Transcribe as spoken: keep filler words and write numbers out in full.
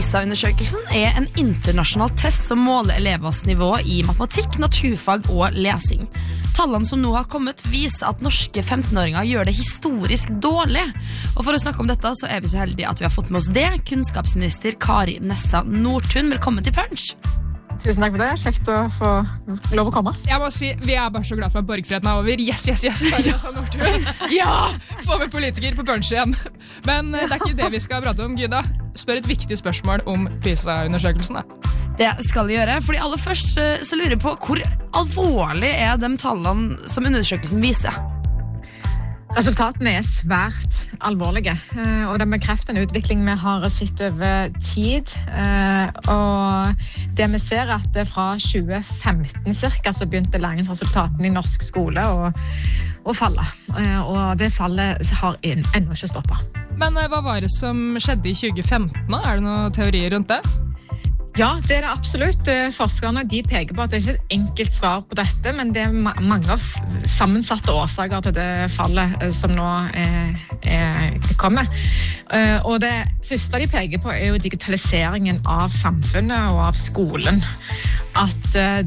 PISA-undersøkelsen er en internasjonal test som måler elevers nivå i matematikk, naturfag og lesing. Tallene som nå har kommet viser at norske femtenåringer gjør det historisk dårlig. Og for å snakke om dette så er vi så heldige at vi har fått med oss det, kunnskapsminister Kari Nessa Nordtun. Velkommen til Punch. Tusen takk for det, kjekt å få lov å komme. Jeg må si, vi er bare så glad for at borgfreden er over. Yes, yes, yes, Kari Nessa Nordtun. Ja, få med politiker på Punch igjen. Men det er ikke det vi skal prate om, Gyda. Spør et viktig spørsmål om PISA-undersøkelsen. Det skal vi gjøre, fordi aller først så lurer jeg på hvor alvorlig er de tallene som undersøkelsen viser? Resultatene er svært alvorlige, og det bekrefter en utvikling vi har sett over tid. Og det vi ser er at fra tjue femten cirka så begynte læringsresultatene i norsk skole å, å falle. Og det fallet har ennå ikke stoppet. Men hva var det som skjedde i tjue femten? Er det noen teorier rundt det? Ja, det er det absolutt. Forskerne de peker på at det ikke er et enkelt svar på dette, men det er mange sammensatte årsaker til det fallet som nå er, er kommer. Og det første de peker på er jo digitaliseringen av samfunnet og av skolen. At